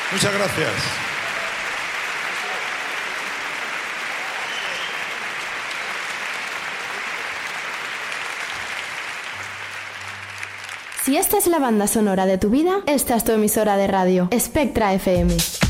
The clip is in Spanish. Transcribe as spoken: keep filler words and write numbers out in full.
Muchas gracias. Si esta es la banda sonora de tu vida, esta es tu emisora de radio, Spectra F M.